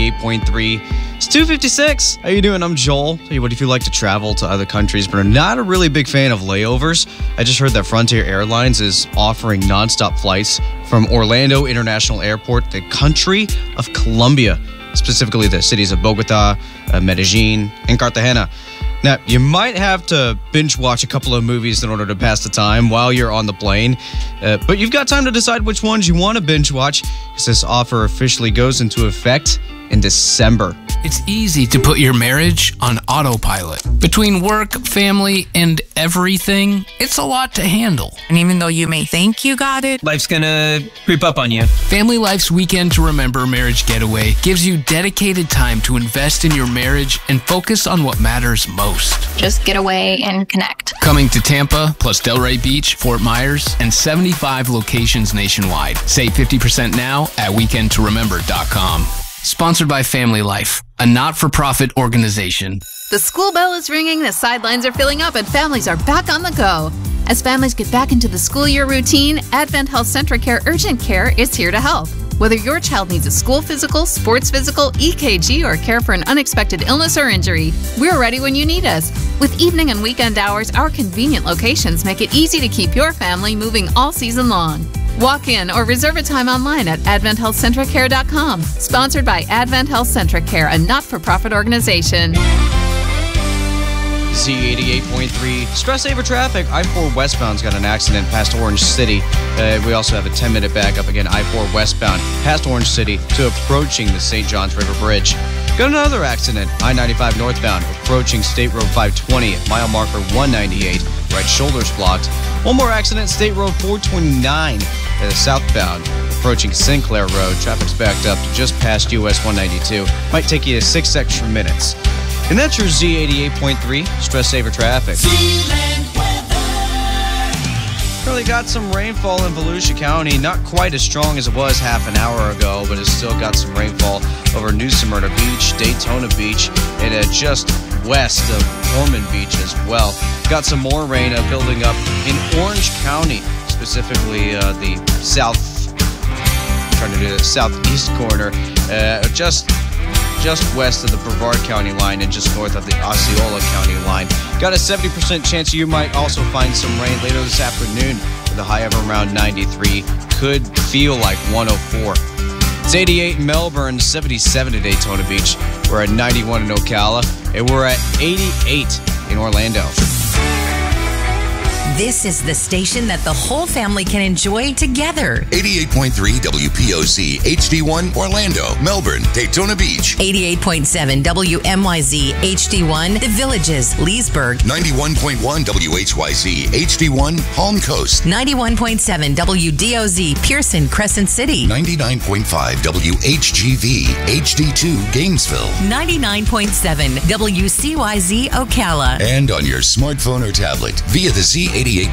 Z88.3. It's 2:56. How you doing? I'm Joel. Tell you what, if you like to travel to other countries but are not a really big fan of layovers, I just heard that Frontier Airlines is offering nonstop flights from Orlando International Airport to the country of Colombia, specifically the cities of Bogota, Medellin, and Cartagena. Now, you might have to binge watch a couple of movies in order to pass the time while you're on the plane, but you've got time to decide which ones you want to binge watch, because this offer officially goes into effect in December. It's easy to put your marriage on autopilot. Between work, family, and everything, it's a lot to handle. And even though you may think you got it, life's gonna creep up on you. Family Life's Weekend to Remember Marriage Getaway gives you dedicated time to invest in your marriage and focus on what matters most. Just get away and connect. Coming to Tampa, plus Delray Beach, Fort Myers, and 75 locations nationwide. Save 50% now at weekendtoremember.com. Sponsored by Family Life, a not-for-profit organization. The school bell is ringing, the sidelines are filling up, and families are back on the go. As families get back into the school year routine, Advent Health Centracare Urgent Care is here to help. Whether your child needs a school physical, sports physical, EKG, or care for an unexpected illness or injury, we're ready when you need us. With evening and weekend hours, our convenient locations make it easy to keep your family moving all season long. Walk in or reserve a time online at AdventHealthCentricCare.com. Sponsored by Advent Health Centricare, a not-for-profit organization. Z88.3. Stress saver traffic. I-4 westbound's got an accident past Orange City. We also have a 10-minute backup. Again, I-4 westbound past Orange City to approaching the St. Johns River Bridge. Got another accident. I-95 northbound approaching State Road 520 at mile marker 198. Right shoulder's blocked. One more accident. State Road 429 southbound approaching Sinclair Road. Traffic's backed up to just past US 192. Might take you 6 extra minutes. And that's your Z88.3 Stress Saver Traffic. Really got some rainfall in Volusia County. Not quite as strong as it was half an hour ago, but it's still got some rainfall over New Smyrna Beach, Daytona Beach, and just west of Ormond Beach as well. Got some more rain building up in Orange County, specifically the southeast corner, just west of the Brevard County line and just north of the Osceola County line. Got a 70% chance you might also find some rain later this afternoon with a high of around 93. Could feel like 104. It's 88 in Melbourne, 77 at Daytona Beach. We're at 91 in Ocala, and we're at 88 in Orlando. This is the station that the whole family can enjoy together. 88.3 WPOC HD1 Orlando, Melbourne, Daytona Beach. 88.7 WMYZ HD1 The Villages, Leesburg. 91.1 WHYZ HD1 Palm Coast. 91.7 WDOZ Pearson, Crescent City. 99.5 WHGV HD2 Gainesville. 99.7 WCYZ Ocala. And on your smartphone or tablet via the Z88